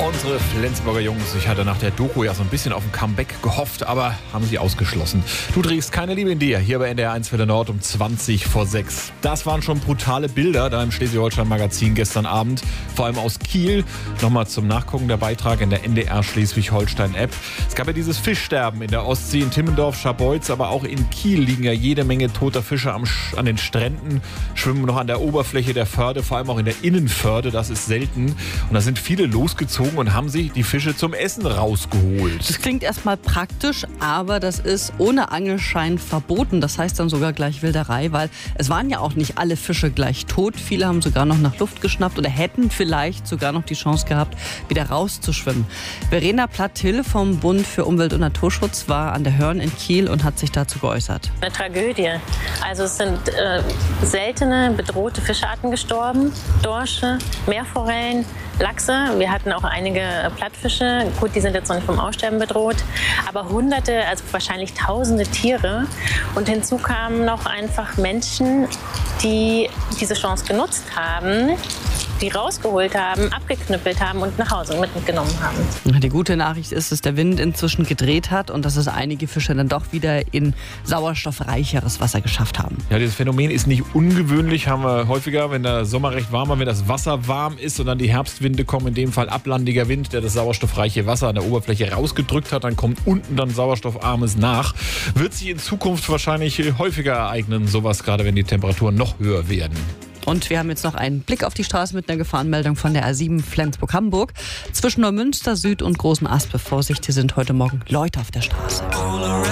Unsere Flensburger Jungs, ich hatte nach der Doku ja so ein bisschen auf ein Comeback gehofft, aber haben sie ausgeschlossen. Du trägst keine Liebe in dir, hier bei NDR 1 für der Nord um 6:20. Das waren schon brutale Bilder da im Schleswig-Holstein-Magazin gestern Abend, vor allem aus Kiel. Nochmal zum Nachgucken der Beitrag in der NDR Schleswig-Holstein-App. Es gab ja dieses Fischsterben in der Ostsee, in Timmendorf, Scharbeutz, aber auch in Kiel liegen ja jede Menge toter Fische an den Stränden, schwimmen noch an der Oberfläche der Förde, vor allem auch in der Innenförde, das ist selten. Und da sind viele losgezogen und haben sich die Fische zum Essen rausgeholt. Das klingt erstmal praktisch, aber das ist ohne Angelschein verboten. Das heißt dann sogar gleich Wilderei, weil es waren ja auch nicht alle Fische gleich tot. Viele haben sogar noch nach Luft geschnappt oder hätten vielleicht sogar noch die Chance gehabt, wieder rauszuschwimmen. Verena Platt-Hill vom Bund für Umwelt und Naturschutz war an der Hörn in Kiel und hat sich dazu geäußert. Eine Tragödie. Also es sind seltene, bedrohte Fischarten gestorben. Dorsche, Meerforellen, Lachse. Wir hatten auch einige Plattfische. Gut, die sind jetzt noch nicht vom Aussterben bedroht. Aber Hunderte, also wahrscheinlich Tausende Tiere. Und hinzu kamen noch einfach Menschen, die diese Chance genutzt haben, die rausgeholt haben, abgeknüppelt haben und nach Hause mitgenommen haben. Die gute Nachricht ist, dass der Wind inzwischen gedreht hat und dass es einige Fische dann doch wieder in sauerstoffreicheres Wasser geschafft haben. Ja, dieses Phänomen ist nicht ungewöhnlich, haben wir häufiger, wenn der Sommer recht warm war, wenn das Wasser warm ist und dann die Herbstwinde kommen, in dem Fall ablandiger Wind, der das sauerstoffreiche Wasser an der Oberfläche rausgedrückt hat, dann kommt unten dann sauerstoffarmes nach. Wird sich in Zukunft wahrscheinlich häufiger ereignen, sowas, gerade wenn die Temperaturen noch höher werden. Und wir haben jetzt noch einen Blick auf die Straße mit einer Gefahrenmeldung von der A7 Flensburg-Hamburg. Zwischen Neumünster Süd und Großen Aspe. Vorsicht, hier sind heute Morgen Leute auf der Straße.